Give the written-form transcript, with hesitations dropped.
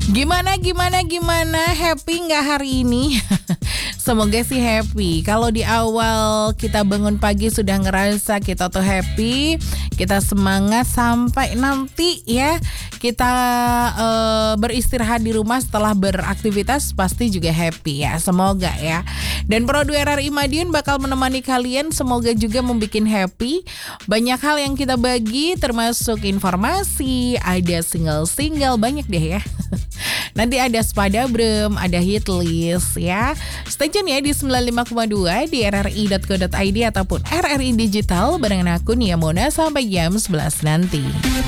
Gimana? Happy nggak hari ini? Semoga sih happy. Kalau di awal kita bangun pagi sudah ngerasa kita tuh happy, kita semangat sampai nanti ya kita beristirahat di rumah setelah beraktivitas pasti juga happy ya. Semoga ya. Dan Pro 2 RRI Madiun bakal menemani kalian, semoga juga membuat happy. Banyak hal yang kita bagi termasuk informasi, ada single-single banyak deh ya. Nanti ada Spada Brem, ada hit list ya. Stay tune ya di 95,2 di rri.co.id ataupun RRI Digital barengan aku Nia Mona sampai jam 11 nanti.